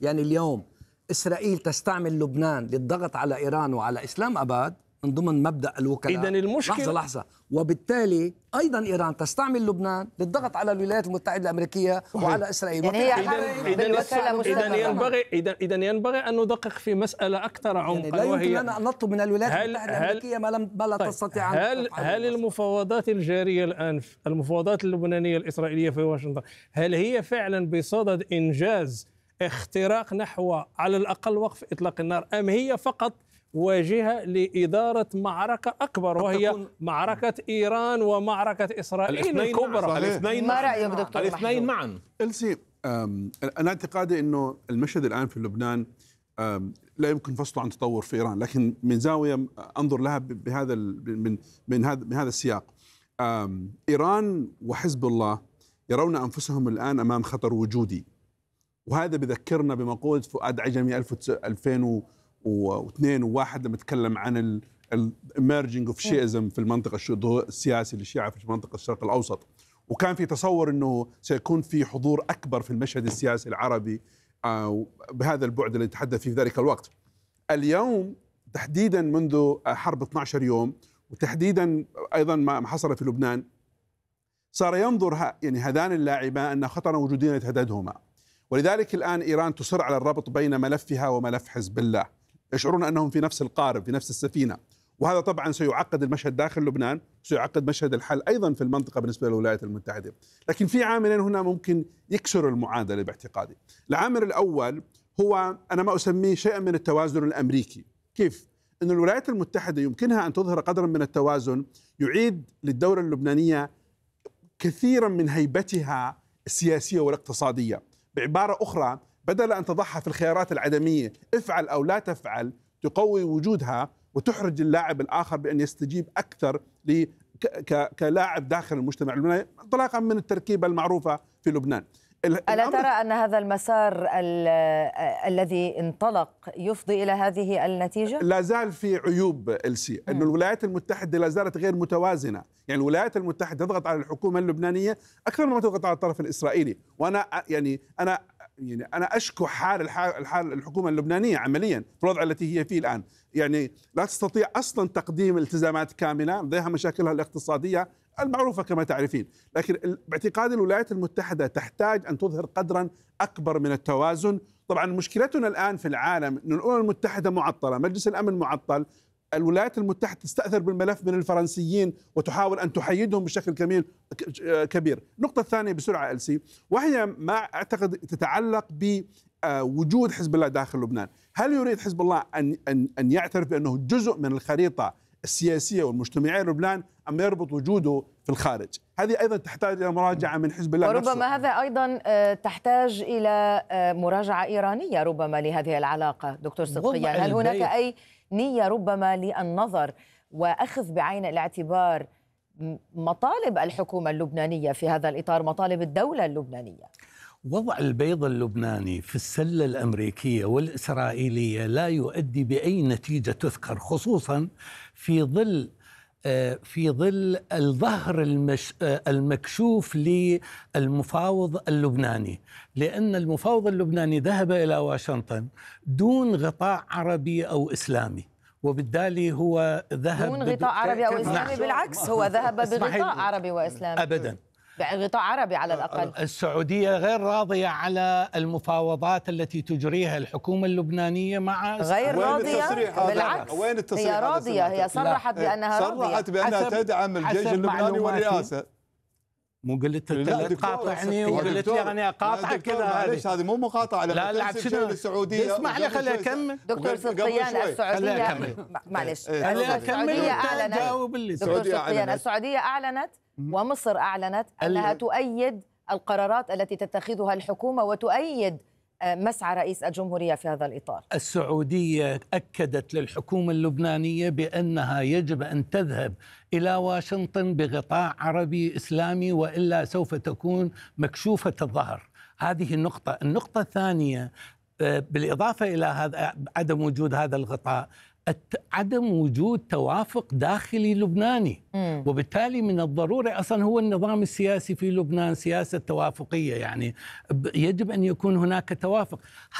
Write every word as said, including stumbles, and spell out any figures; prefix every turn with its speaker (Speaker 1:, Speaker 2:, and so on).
Speaker 1: يعني اليوم إسرائيل تستعمل لبنان للضغط على إيران وعلى إسلام أباد من ضمن مبدأ الوكلاء.
Speaker 2: إذن المشكلة
Speaker 1: لحظة لحظة وبالتالي أيضا إيران تستعمل لبنان للضغط على الولايات المتحدة الأمريكية وعلى إسرائيل.
Speaker 3: يعني هي
Speaker 2: إذا ينبغي إذا إذا ينبغي أن ندقق في مسألة أكثر عمقا،
Speaker 1: يعني لا يمكن لنا أن نطلب من الولايات
Speaker 2: هل
Speaker 1: المتحدة الأمريكية ما, لم ما لا
Speaker 2: طيب
Speaker 1: تستطيع أن
Speaker 2: هل هل المفاوضات الجارية الآن، المفاوضات اللبنانية الإسرائيلية في واشنطن، هل هي فعلا بصدد إنجاز اختراق نحو على الأقل وقف إطلاق النار، أم هي فقط واجهة لإدارة معركة أكبر وهي معركة إيران ومعركة إسرائيل الكبرى؟
Speaker 4: الاثنين
Speaker 3: ما رأيك دكتور
Speaker 4: الاثنين معا.
Speaker 5: إلسي، أنا اعتقادي أنه المشهد الآن في لبنان لا يمكن فصله عن تطور في إيران، لكن من زاوية أنظر لها بهذا من من هذا من هذا السياق. إيران وحزب الله يرون أنفسهم الآن أمام خطر وجودي، وهذا بذكرنا بمقولة فؤاد عجمي ألفين واثنين وواحد لما تكلم عن الاميرجنج اوف شيئزم في المنطقه السياسي للشيعه في منطقه الشرق الاوسط، وكان في تصور انه سيكون في حضور اكبر في المشهد السياسي العربي بهذا البعد الذي تحدث فيه في ذلك الوقت. اليوم تحديدا منذ حرب اثني عشر يوم، وتحديدا ايضا ما حصل في لبنان، صار ينظر يعني هذان اللاعبان ان خطرا وجوديا يتهددهما، ولذلك الان ايران تصر على الربط بين ملفها وملف حزب الله، يشعرون أنهم في نفس القارب في نفس السفينة، وهذا طبعا سيعقد المشهد داخل لبنان، سيعقد مشهد الحل أيضا في المنطقة بالنسبة للولايات المتحدة. لكن في عاملين هنا ممكن يكسر المعادلة باعتقادي. العامل الأول هو أنا ما أسميه شيئا من التوازن الأمريكي. كيف؟ أن الولايات المتحدة يمكنها أن تظهر قدرا من التوازن يعيد للدولة اللبنانية كثيرا من هيبتها السياسية والاقتصادية. بعبارة أخرى، بدل أن تضعها في الخيارات العدمية افعل أو لا تفعل، تقوي وجودها وتحرج اللاعب الآخر بأن يستجيب أكثر كلاعب داخل المجتمع اللبناني انطلاقا من التركيبة المعروفة في لبنان.
Speaker 3: ألا ترى أن هذا المسار الذي انطلق يفضي إلى هذه النتيجة؟
Speaker 5: لا زال في عيوب إلسي، أن الولايات المتحدة لا زالت غير متوازنة. يعني الولايات المتحدة تضغط على الحكومة اللبنانية أكثر مما تضغط على الطرف الإسرائيلي، وأنا يعني أنا يعني أنا أشكو حال الحال الحكومة اللبنانية عمليا في الوضع التي هي فيه الآن. يعني لا تستطيع أصلا تقديم التزامات كاملة، لديها مشاكلها الاقتصادية المعروفة كما تعرفين. لكن باعتقاد الولايات المتحدة تحتاج أن تظهر قدرا أكبر من التوازن. طبعا مشكلتنا الآن في العالم أن الأمم المتحدة معطلة، مجلس الأمن معطل، الولايات المتحدة تستأثر بالملف من الفرنسيين وتحاول أن تحيدهم بشكل كبير كبير. النقطة الثانية بسرعة ألسي، وهي ما أعتقد تتعلق بوجود حزب الله داخل لبنان. هل يريد حزب الله أن أن أن يعترف بأنه جزء من الخريطة السياسية والمجتمعية للبنان، أم يربط وجوده في الخارج؟ هذه أيضا تحتاج إلى مراجعة من حزب الله
Speaker 3: وربما
Speaker 5: نفسه.
Speaker 3: هذا أيضا تحتاج إلى مراجعة إيرانية ربما لهذه العلاقة. دكتور صدقيان، هل هناك أي نية ربما للنظر وأخذ بعين الاعتبار مطالب الحكومة اللبنانية في هذا الإطار، مطالب الدولة اللبنانية؟
Speaker 6: وضع البيض اللبناني في السلة الأمريكية والإسرائيلية لا يؤدي بأي نتيجة تذكر، خصوصا في ظل في ظل الظهر المش المكشوف للمفاوض اللبناني، لأن المفاوض اللبناني ذهب إلى واشنطن دون غطاء عربي أو إسلامي، وبالتالي هو ذهب
Speaker 3: دون غطاء عربي أو إسلامي. بالعكس، هو ذهب بغطاء عربي وإسلامي
Speaker 6: أبداً،
Speaker 3: غطاء عربي على الأقل.
Speaker 6: السعودية غير راضية على المفاوضات التي تجريها الحكومة اللبنانية مع
Speaker 3: غير راضية، بالعكس
Speaker 4: وين التصريح؟
Speaker 3: هي راضية، هي صرحت بأنها راضية،
Speaker 4: صرحت بأنها تدعم الجيش اللبناني والرئاسة.
Speaker 6: مو قلت تقاطعني وقلت لي يعني اقاطع كذا؟
Speaker 4: معلش هذه مو مقاطعه،
Speaker 6: لا لا شنو
Speaker 4: السعوديه.
Speaker 6: اسمح لي خليني اكمل.
Speaker 3: دكتور صدقيان، السعوديه معلش السعوديه اعلنت دكتور صدقيان السعوديه اعلنت ومصر اعلنت انها تؤيد القرارات التي تتخذها الحكومه وتؤيد مسعى رئيس الجمهورية في هذا الإطار.
Speaker 6: السعودية أكدت للحكومة اللبنانية بأنها يجب أن تذهب إلى واشنطن بغطاء عربي إسلامي، وإلا سوف تكون مكشوفة الظهر. هذه النقطة. النقطة الثانية، بالإضافة إلى هذا عدم وجود هذا الغطاء، عدم وجود توافق داخلي لبناني، مم. وبالتالي من الضروري أصلا هو النظام السياسي في لبنان سياسة توافقية، يعني يجب أن يكون هناك توافق.